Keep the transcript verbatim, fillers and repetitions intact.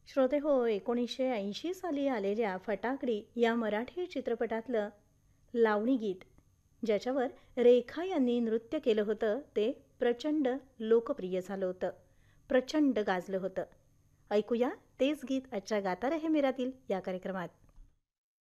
श्रोते हो, एकोणीसशे ऐंशी साली आलेल्या फटाकडी या मराठी चित्रपटातलं लावणी गीत, ज्याच्यावर रेखा यांनी नृत्य केलं होतं, ते प्रचंड लोकप्रिय झालं होतं, प्रचंड गाजलं होतं. ऐकूया तेच गीत आजच्या गाता रहे मेरातील या कार्यक्रमात.